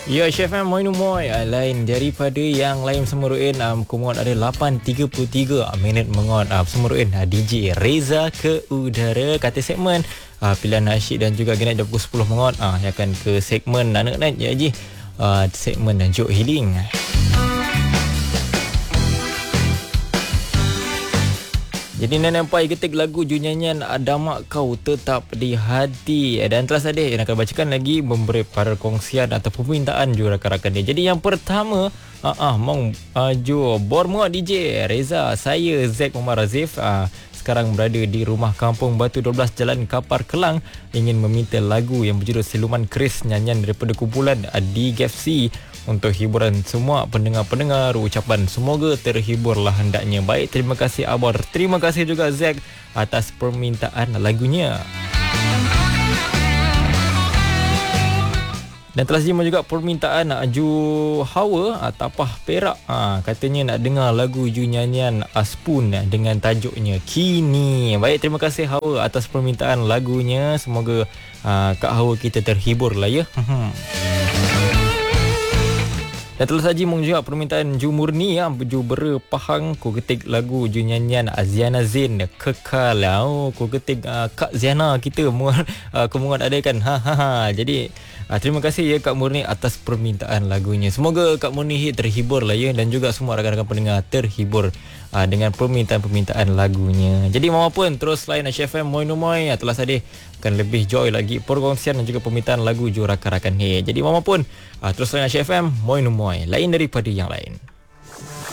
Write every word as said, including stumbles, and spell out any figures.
Ya, Chef M, moi moi. Uh, lain daripada yang lain semeruin. Um, Kemudian ada lapan tiga puluh tiga minit mengot. Uh, semeruin uh, D J Reza ke udara. Kata segmen uh, pilihan nasyid dan juga genet pukul sepuluh mengot. Uh, yang akan ke segmen Nanak Night ya Haji. Uh, segmen uh, Joke Healing. Jadi Nenek Pai ketik lagu junyanyian Damak Kau Tetap di Hati. Dan telah saja yang akan bacakan lagi memberi para kongsian atau permintaan juga rakan-rakan dia. Jadi yang pertama, ah uh, uh, mong uh, jo Bormuat D J Reza, saya Zack Umar Razif, uh, sekarang berada di rumah kampung Batu dua belas Jalan Kapar Kelang, ingin meminta lagu yang berjudul Siluman Keris, nyanyian daripada kumpulan D G F C untuk hiburan semua pendengar-pendengar. Ucapan semoga terhiburlah hendaknya. Baik, terima kasih Abor. Terima kasih juga Zack atas permintaan lagunya. Dan telah simak juga permintaan Ju Hawa Tapah Perak. Ha, katanya nak dengar lagu Ju nyanyian Aspun dengan tajuknya Kini. Baik, terima kasih Hawa atas permintaan lagunya. Semoga ha, Kak Hawa kita terhibur lah ya. Dan telah saji mong juga permintaan Ju Murni ya, Ju Bera Pahang, ku ketik lagu Ju nyanyian Aziana Zain Kekal. Oh, ku ketik uh, Kak Ziana kita uh, kemungan ada kan. Ha ha ha. Jadi uh, terima kasih ya Kak Murni atas permintaan lagunya. Semoga Kak Murni terhibur lah ya, dan juga semua rakan-rakan pendengar terhibur uh, dengan permintaan-permintaan lagunya. Jadi mau pun terus lain Chef M moi moi telah saja akan lebih joy lagi perkongsian dan juga permintaan lagu Ju rakan-rakan ni. Jadi mau pun uh, terus lain Chef M moi moi lain daripada yang lain.